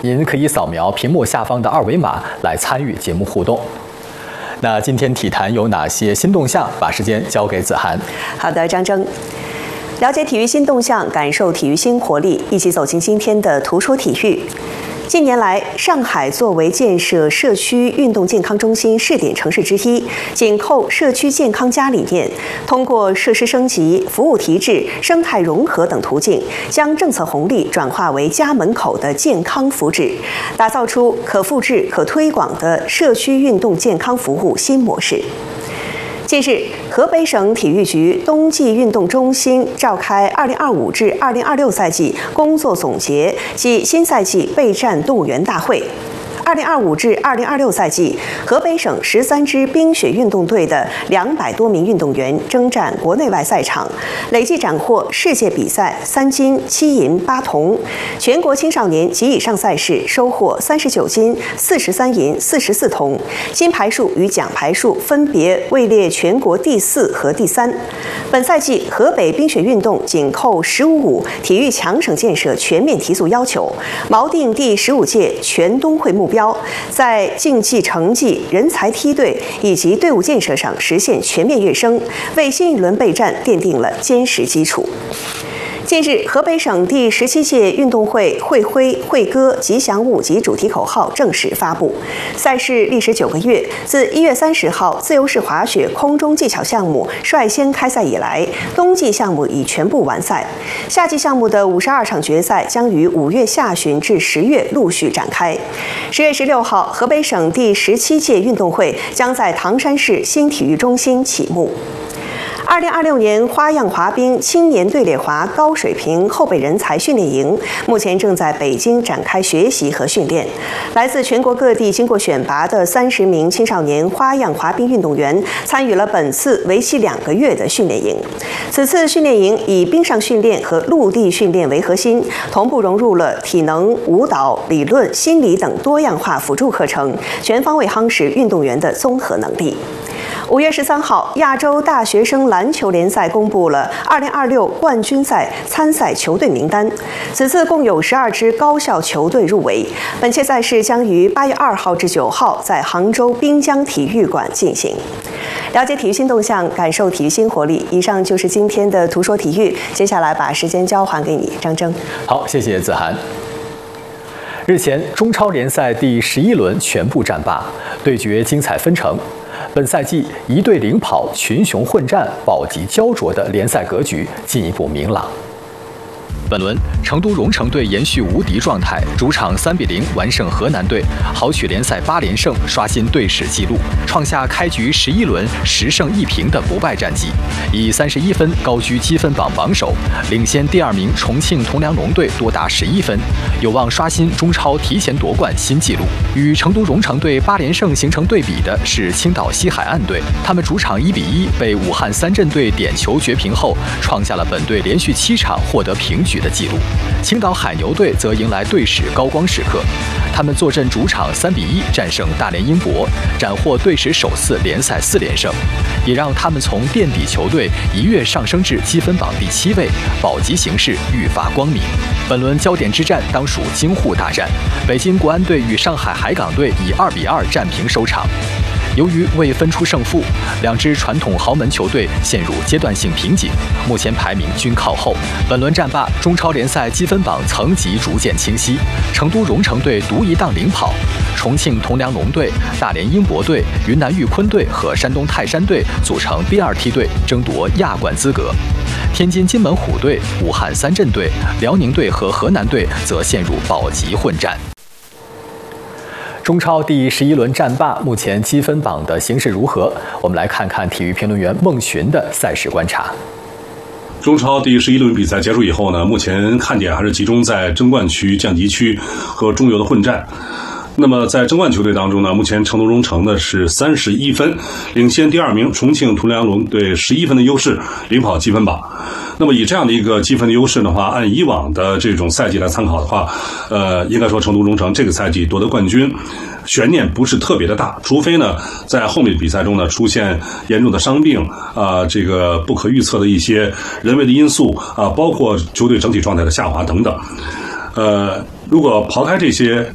您可以扫描屏幕下方的2维码来参与节目互动。那今天体坛有哪些新动向？把时间交给子涵。 好的，张征。了解体育新动向，感受体育新活力，一起走进今天的图说体育。近年来，上海作为建设社区运动健康中心试点城市之一，紧扣社区健康+理念，通过设施升级、服务提质、生态融合等途径，将政策红利转化为家门口的健康福祉，打造出可复制、可推广的社区运动健康服务新模式。近日，河北省体育局冬季运动中心召开2025至2026赛季工作总结暨新赛季备战动物园大会。2025至2026赛季，河北省13支冰雪运动队的200多名运动员征战国内外赛场，累计斩获世界比赛3金、7银、8铜；全国青少年及以上赛事收获39金、43银、44铜，金牌数与奖牌数分别位列全国第4和第3。本赛季，河北冰雪运动紧扣“15+5”体育强省建设全面提速要求，锚定第15届全冬会目标，在竞技成绩、人才梯队以及队伍建设上实现全面跃升，为新一轮备战奠定了坚实基础。近日，河北省第17届运动会会徽、会歌、吉祥物及主题口号正式发布。赛事历时9个月，自1月30号自由式滑雪空中技巧项目率先开赛以来，冬季项目已全部完赛。夏季项目的52场决赛将于5月下旬至10月陆续展开。10月16号，河北省第17届运动会将在唐山市新体育中心启幕。2026年花样滑冰青年队列滑高水平后备人才训练营目前正在北京展开学习和训练。来自全国各地经过选拔的30名青少年花样滑冰运动员参与了本次为期2个月的训练营。此次训练营以冰上训练和陆地训练为核心，同步融入了体能、舞蹈、理论、心理等多样化辅助课程，全方位夯实运动员的综合能力。5月13号，亚洲大学生篮球联赛公布了2026冠军赛参赛球队名单。此次共有12支高校球队入围。本届赛事将于8月2号至9号在杭州滨江体育馆进行。了解体育新动向，感受体育新活力。以上就是今天的图说体育，接下来把时间交还给你，张征。 好，谢谢子涵。日前，中超联赛第11轮全部战罢，对决精彩纷呈。本赛季一队领跑、群雄混战、保级焦灼的联赛格局进一步明朗。本轮，成都蓉城队延续无敌状态，主场3-0完胜河南队，豪取联赛8连胜，刷新队史纪录，创下开局11轮10胜1平的不败战绩，以31分高居积分榜榜首，领先第2名重庆铜梁龙队多达11分，有望刷新中超提前夺冠新纪录。与成都蓉城队8连胜形成对比的是青岛西海岸队，他们主场1-1被武汉三镇队点球绝平后，创下了本队连续7场获得平局的纪录。青岛海牛队则迎来队史高光时刻，他们坐镇主场3-1战胜大连英博，斩获队史首次联赛4连胜，也让他们从垫底球队一跃上升至积分榜第7位，保级形势愈发光明。本轮焦点之战当属京沪大战，北京国安队与上海海港队以2-2战平收场。由于未分出胜负，两支传统豪门球队陷入阶段性瓶颈，目前排名均靠后。本轮战罢，中超联赛积分榜层级逐渐清晰，成都蓉城队独一档领跑，重庆铜梁龙队、大连英博队、云南玉坤队和山东泰山队组成第2梯队，争夺亚冠资格。天津金门虎队、武汉三镇队、辽宁队和河南队则陷入保级混战。中超第11轮战罢，目前积分榜的形势如何？我们来看看体育评论员孟寻的赛事观察。 中超第11轮比赛结束以后呢，目前看点还是集中在争冠区、降级区和中游的混战。那么在争冠球队当中呢，目前成都蓉城呢是31分，领先第2名重庆铜梁龙队11分的优势，领跑积分榜。那么以这样的一个积分的优势的话，按以往的这种赛季来参考的话，应该说成都蓉城这个赛季夺得冠军悬念不是特别的大，除非呢在后面比赛中呢出现严重的伤病这个不可预测的一些人为的因素包括球队整体状态的下滑等等。如果刨开这些